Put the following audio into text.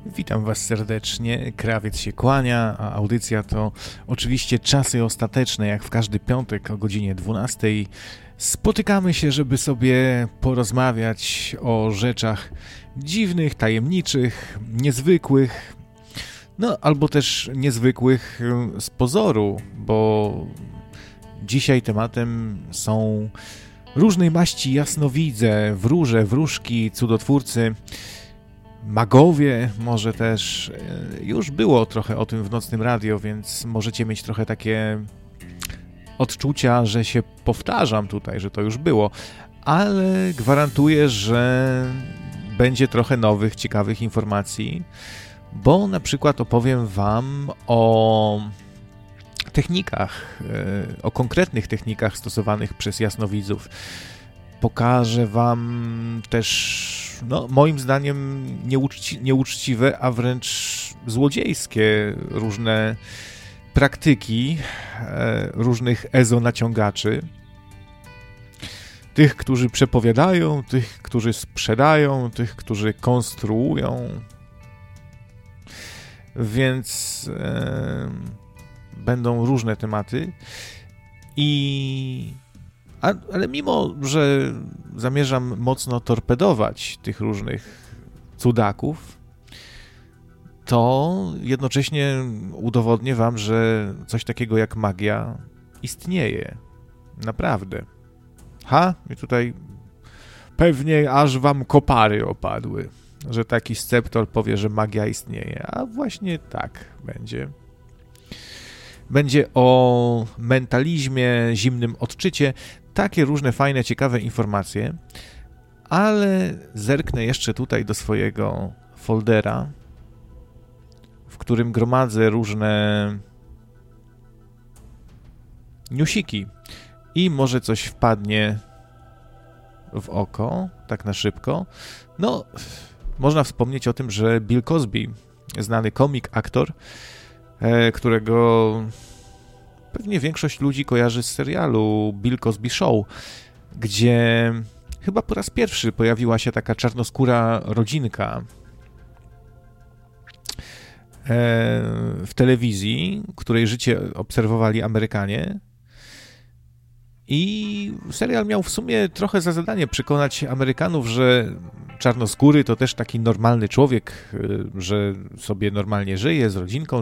Witam Was serdecznie, krawiec się kłania, a audycja to oczywiście Czasy Ostateczne, jak w każdy piątek o godzinie 12. Spotykamy się, żeby sobie porozmawiać o rzeczach dziwnych, tajemniczych, niezwykłych, no albo też niezwykłych z pozoru, bo dzisiaj tematem są różnej maści jasnowidze, wróże, wróżki, cudotwórcy, magowie, może też. Już było trochę o tym w Nocnym Radio, więc możecie mieć trochę takie odczucia, że się powtarzam tutaj, że to już było, ale gwarantuję, że będzie trochę nowych, ciekawych informacji, bo na przykład opowiem Wam o technikach, o konkretnych technikach stosowanych przez jasnowidzów. Pokażę Wam też, moim zdaniem nieuczciwe, a wręcz złodziejskie różne praktyki różnych ezonaciągaczy. Tych, którzy przepowiadają, tych, którzy sprzedają, tych, którzy konstruują. Więc będą różne tematy. Ale mimo, że zamierzam mocno torpedować tych różnych cudaków, to jednocześnie udowodnię Wam, że coś takiego jak magia istnieje. Naprawdę. I tutaj pewnie aż Wam kopary opadły, że taki sceptor powie, że magia istnieje. A właśnie tak będzie. Będzie o mentalizmie, zimnym odczycie, takie różne fajne, ciekawe informacje, ale zerknę jeszcze tutaj do swojego foldera, w którym gromadzę różne newsiki i może coś wpadnie w oko, tak na szybko. Można wspomnieć o tym, że Bill Cosby, znany komik, aktor, którego pewnie większość ludzi kojarzy z serialu Bill Cosby Show, gdzie chyba po raz pierwszy pojawiła się taka czarnoskóra rodzinka w telewizji, której życie obserwowali Amerykanie. I serial miał w sumie trochę za zadanie przekonać Amerykanów, że czarnoskóry to też taki normalny człowiek, że sobie normalnie żyje z rodzinką,